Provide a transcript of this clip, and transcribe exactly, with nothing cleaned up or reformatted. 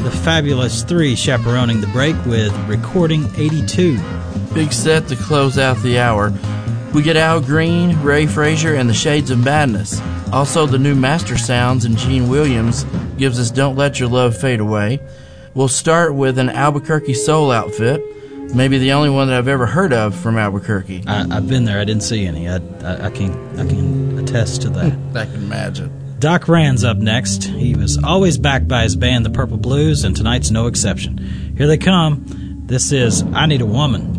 The Fabulous Three chaperoning the break with Recording eighty-two. Big set to close out the hour. We get Al Green, Ray Frazier, and the Shades of Madness. Also, the new Master Sounds and Gene Williams gives us Don't Let Your Love Fade Away. We'll start with an Albuquerque soul outfit, maybe the only one that I've ever heard of from Albuquerque. I, I've been there. I didn't see any. I, I, I can I can attest to that. I can imagine. Doc Rand's up next. He was always backed by his band, the Purple Blues, and tonight's no exception. Here they come. This is I Need a Woman.